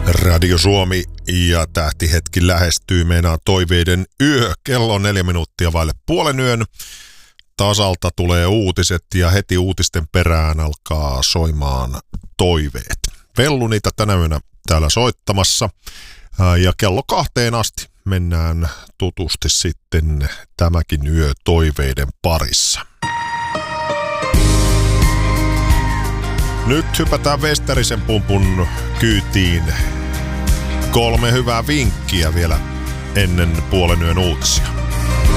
Radio Suomi ja tähtihetki lähestyy, meinaa toiveiden yö. Kello on 4 minuuttia vaille puolen yön. Tasalta tulee uutiset ja heti uutisten perään alkaa soimaan toiveet. Vellu niitä tänä yönä täällä soittamassa ja kello 2 asti mennään tutusti sitten tämäkin yö toiveiden parissa. Nyt hypätään Westerisen pumpun kyytiin. 3 hyvää vinkkiä vielä ennen puolen yön uutisia.